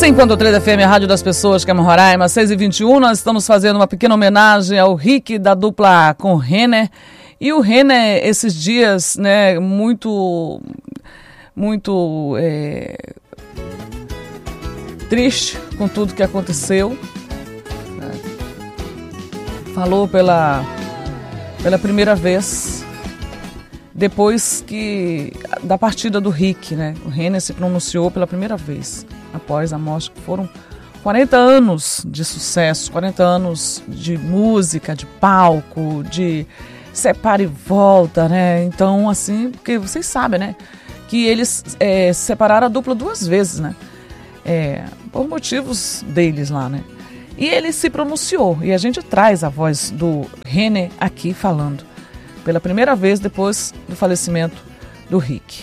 100.3 FM, a rádio das pessoas, que é Roraima, 6h21. Nós estamos fazendo uma pequena homenagem ao Rick, da dupla com Renner. E o Renner, esses dias, né, muito triste com tudo que aconteceu. Falou pela primeira vez, depois da partida do Rick, né? O Renner se pronunciou pela primeira vez após a morte, que foram 40 anos de sucesso, 40 anos de música, de palco, de separa e volta, né? Então, assim, porque vocês sabem, né? Que eles separaram a dupla 2 vezes, né? Por motivos deles lá, né? E ele se pronunciou, e a gente traz a voz do Renner aqui falando, pela primeira vez depois do falecimento do Rick.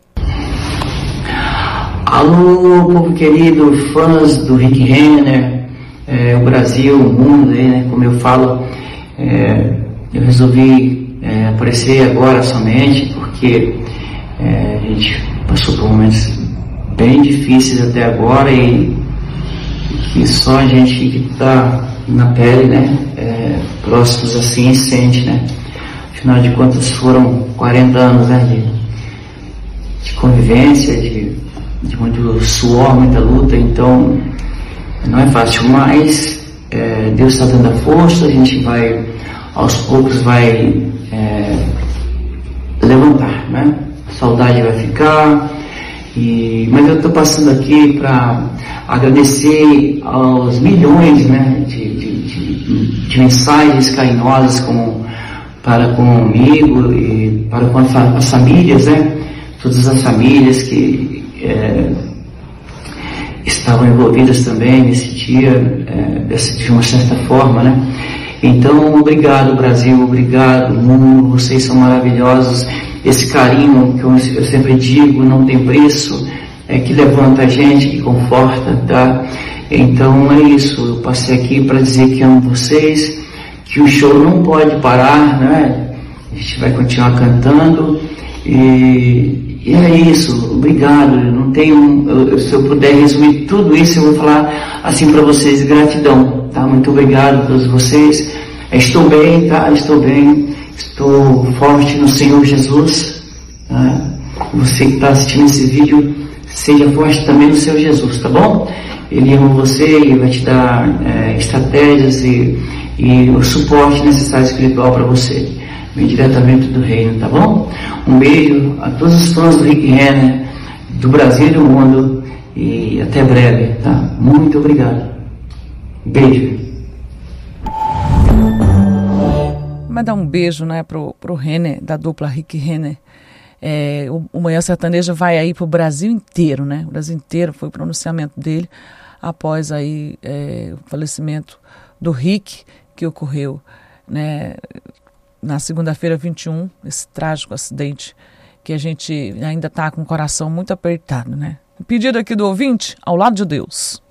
Alô, povo querido, fãs do Rick Renner, o Brasil, o mundo, né? Como eu falo, eu resolvi aparecer agora somente porque a gente passou por momentos bem difíceis até agora e que só a gente que está na pele, né, próximos assim, sente, né? Afinal de contas foram 40 anos, né, de convivência, de muito suor, muita luta, então não é fácil, mas Deus está dando a força, a gente vai, aos poucos vai levantar, né? A saudade vai ficar, mas eu estou passando aqui para agradecer aos milhões, né, de mensagens carinhosas para comigo e para com as famílias, né? Todas as famílias que estavam envolvidas também nesse dia, de uma certa forma, né? Então, obrigado Brasil, obrigado mundo, vocês são maravilhosos. Esse carinho que eu sempre digo, não tem preço, que levanta a gente, que conforta, tá? Então é isso, eu passei aqui para dizer que amo vocês, que o show não pode parar, né? A gente vai continuar cantando e é isso, obrigado. Não tenho, se eu puder resumir tudo isso, eu vou falar assim para vocês, gratidão, tá? Muito obrigado a todos vocês. Estou bem, tá? Estou bem, estou forte no Senhor Jesus, tá? Você que está assistindo esse vídeo, seja forte também no Senhor Jesus, tá bom? Ele ama você e vai te dar estratégias e o suporte necessário espiritual para você, vem diretamente do reino, tá bom? Um beijo a todos os fãs do Rick Renner, do Brasil e do mundo, e até breve, tá? Muito obrigado. Beijo. Vai dar um beijo, né, pro Renner, da dupla Rick Renner. O Manhã Sertaneja vai aí pro Brasil inteiro, né? O Brasil inteiro foi o pronunciamento dele após aí o falecimento do Rick, que ocorreu, né, na segunda-feira 21, esse trágico acidente que a gente ainda está com o coração muito apertado, né? O pedido aqui do ouvinte, Ao Lado de Deus.